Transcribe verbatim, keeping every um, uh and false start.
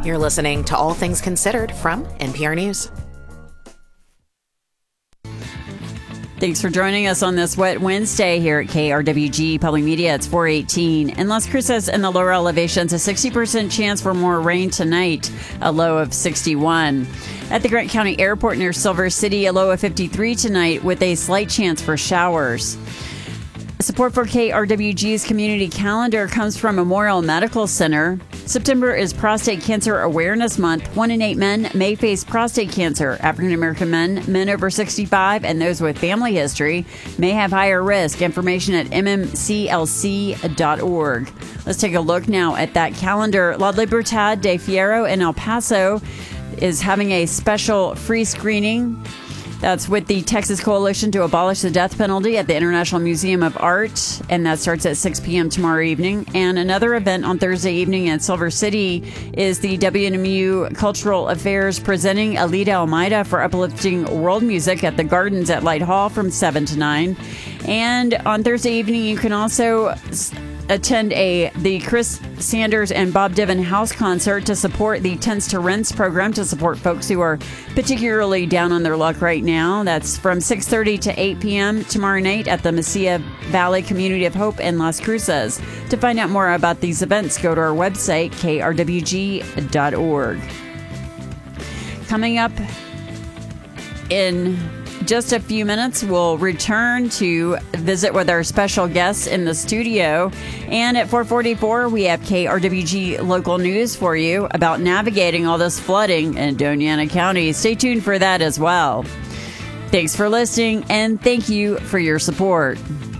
You're listening to All Things Considered from N P R News. Thanks for joining us on this wet Wednesday here at K R W G Public Media. It's four eighteen. In Las Cruces and the lower elevations, a sixty percent chance for more rain tonight, a low of sixty-one. At the Grant County Airport near Silver City, a low of fifty-three tonight with a slight chance for showers. Support for K R W G's community calendar comes from Memorial Medical Center. September is Prostate Cancer Awareness Month. One in eight men may face prostate cancer. African American men, men over sixty-five, and those with family history may have higher risk. Information at m m c l c dot org. Let's take a look now at that calendar. La Libertad de Fierro in El Paso is having a special free screening. That's with the Texas Coalition to Abolish the Death Penalty at the International Museum of Art, and that starts at six p.m. tomorrow evening. And another event on Thursday evening in Silver City is the W N M U Cultural Affairs presenting Alida Almeida for uplifting world music at the Gardens at Light Hall from seven to nine. And on Thursday evening, you can also attend a the Chris Sanders and Bob Divin house concert to support the Tents to Rents program to support folks who are particularly down on their luck right now. That's from six thirty to eight p.m. tomorrow night at the Mesilla Valley Community of Hope in Las Cruces. To find out more about these events, go to our website, k r w g dot org. Coming up in just a few minutes, we'll return to visit with our special guests in the studio. And at four forty-four, we have K R W G local news for you about navigating all this flooding in Doña Ana County. Stay tuned for that as well. Thanks for listening, and thank you for your support.